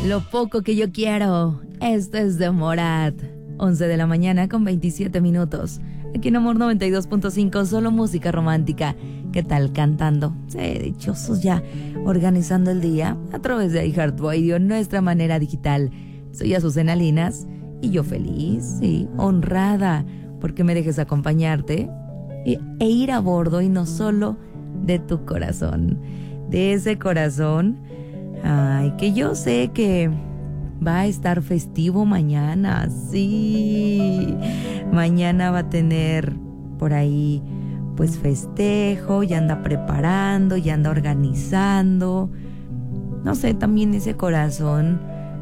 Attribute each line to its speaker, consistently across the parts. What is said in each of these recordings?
Speaker 1: Lo poco que yo quiero. Esto es de Morat. 11 de la mañana con 27 minutos. Aquí en Amor 92.5, solo música romántica. ¿Qué tal cantando? Sí, dichosos ya, organizando el día a través de iHeartRadio, nuestra manera digital. Soy Azucena Linas y yo feliz y honrada porque me dejes acompañarte e ir a bordo, y no solo de tu corazón, de ese corazón, ay, que yo sé que va a estar festivo mañana. Sí, mañana va a tener por ahí pues festejo, ya anda preparando, ya anda organizando. No sé, también ese corazón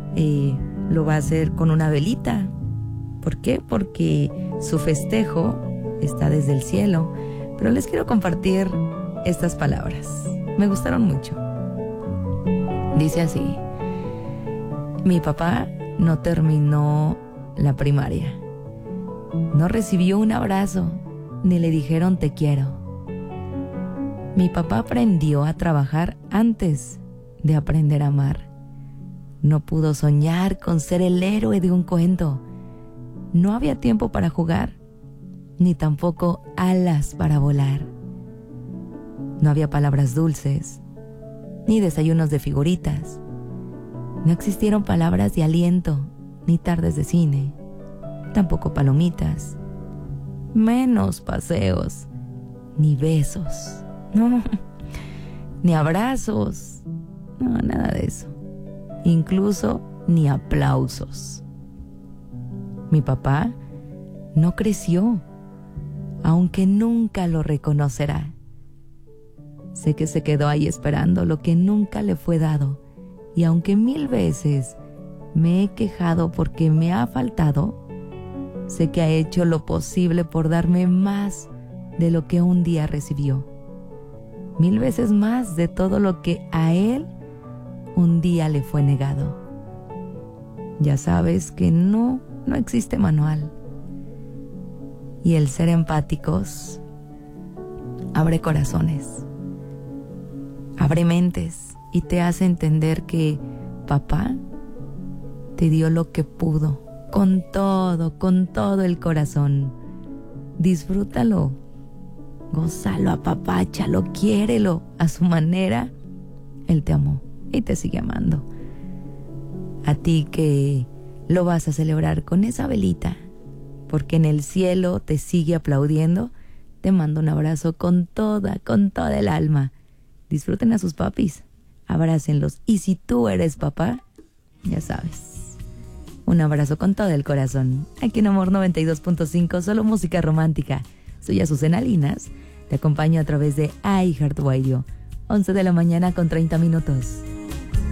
Speaker 1: lo va a hacer con una velita. ¿Por qué? Porque su festejo está desde el cielo. Pero les quiero compartir estas palabras. Me gustaron mucho. Dice así: mi papá no terminó la primaria. No recibió un abrazo, ni le dijeron te quiero. Mi papá aprendió a trabajar antes de aprender a amar. No pudo soñar con ser el héroe de un cuento. No había tiempo para jugar, ni tampoco alas para volar. No había palabras dulces, ni desayunos de figuritas. No existieron palabras de aliento, ni tardes de cine, tampoco palomitas, menos paseos, ni besos, no, ni abrazos, no, nada de eso, incluso ni aplausos. Mi papá no creció, aunque nunca lo reconocerá. Sé que se quedó ahí esperando lo que nunca le fue dado, y aunque 1000 veces me he quejado porque me ha faltado, sé que ha hecho lo posible por darme más de lo que un día recibió. 1000 veces más de todo lo que a él un día le fue negado. Ya sabes que no existe manual. Y el ser empáticos abre corazones, abre mentes y te hace entender que papá te dio lo que pudo, con todo el corazón. Disfrútalo, gózalo, apapáchalo, quiérelo a su manera. Él te amó y te sigue amando. A ti que lo vas a celebrar con esa velita, porque en el cielo te sigue aplaudiendo, te mando un abrazo con toda el alma. Disfruten a sus papis, abrácenlos. Y si tú eres papá, ya sabes, un abrazo con todo el corazón. Aquí en Amor 92.5, solo música romántica. Soy Azucena Linas, te acompaño a través de iHeartRadio. 11 de la mañana con 30 minutos.